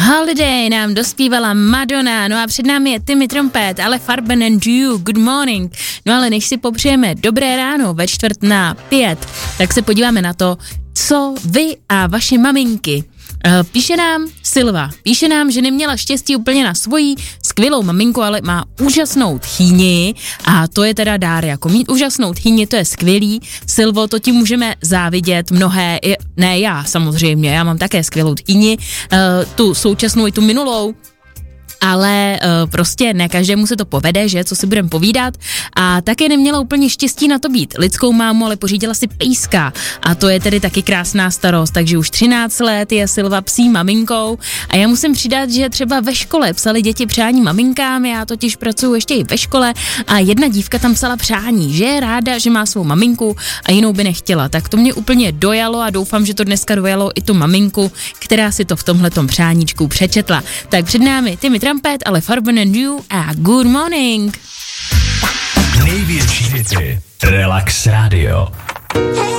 Holiday nám dospívala Madonna, no a před námi je Timmy Trumpet, ale Farben and You, good morning. No ale než si popřejeme dobré ráno ve 4:45, tak se podíváme na to, co vy a vaše maminky. Píše nám Silva, píše nám, že neměla štěstí úplně na svoji skvělou maminku, ale má úžasnou tchýni a to je teda dár, jako mít úžasnou tchýni, to je skvělý. Silvo, to ti můžeme závidět mnohé, ne já samozřejmě, já mám také skvělou tchýni, tu současnou i tu minulou, ale prostě ne každému se to povede, že, co si budeme povídat, a také neměla úplně štěstí na to být lidskou mámu, ale pořídila si pejska a to je tedy taky krásná starost, takže už 13 let je Silva psí maminkou a já musím přidat, že třeba ve škole psali děti přání maminkám, já totiž pracuji ještě i ve škole a jedna dívka tam psala přání, že je ráda, že má svou maminku a jinou by nechtěla, tak to mě úplně dojalo a doufám, že to dneska dojalo i tu maminku, která si to v tomhletom přáníčku přečetla. Tak před námi Timmy Trumpet, ale Farben and You a Good Morning. Největší hity Relax Radio.